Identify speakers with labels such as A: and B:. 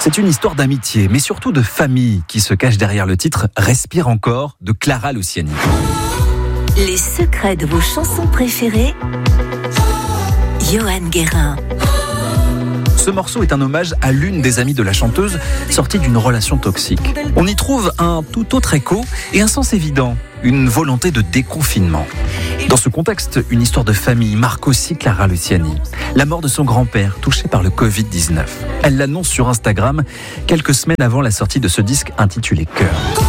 A: C'est une histoire d'amitié, mais surtout de famille qui se cache derrière le titre « Respire encore » de Clara Luciani.
B: Les secrets de vos chansons préférées, Johan Guérin.
A: Ce morceau est un hommage à l'une des amies de la chanteuse sortie d'une relation toxique. On y trouve un tout autre écho et un sens évident, une volonté de déconfinement. Dans ce contexte, une histoire de famille marque aussi Clara Luciani. La mort de son grand-père, touché par le Covid-19. Elle l'annonce sur Instagram quelques semaines avant la sortie de ce disque intitulé Cœur.